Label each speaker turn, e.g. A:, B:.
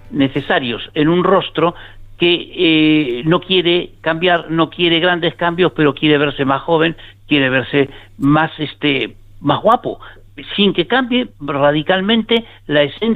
A: necesarios en un rostro que no quiere cambiar, no quiere grandes cambios, pero quiere verse más joven, quiere verse más guapo, sin que cambie radicalmente la esencia